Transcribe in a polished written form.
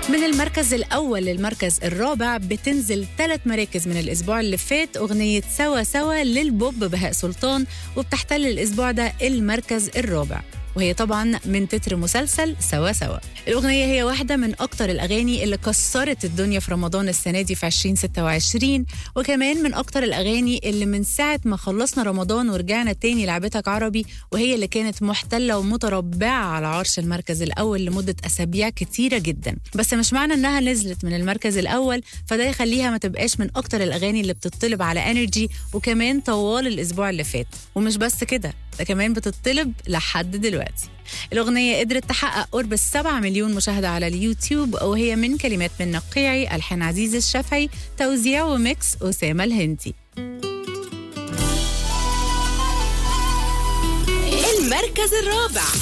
من المركز الأول للمركز الرابع بتنزل 3 مراكز من الأسبوع اللي فات أغنية سوا سوا للبوب بهاء سلطان، وبتحتل الأسبوع ده المركز الرابع، وهي طبعاً من تتر مسلسل سوا سوا. الأغنية هي واحدة من أكتر الأغاني اللي كسرت الدنيا في رمضان السنة دي في 2026، وكمان من أكتر الأغاني اللي من ساعة ما خلصنا رمضان ورجعنا تاني لعبتك عربي، وهي اللي كانت محتلة ومتربعة على عرش المركز الأول لمدة أسابيع كتيرة جدا. بس مش معنى إنها نزلت من المركز الأول فده يخليها ما تبقاش من أكتر الأغاني اللي بتطلب على انرجي، وكمان طوال الأسبوع اللي فات. ومش بس كده، ده كمان بتطلب لحد دلوقتي. الأغنية قدرت تحقق قرب 7 مليون مشاهدة على اليوتيوب، وهي من كلمات من نقيعي، ألحان عزيز الشافعي، توزيع وميكس أسامة الهندي. المركز الرابع.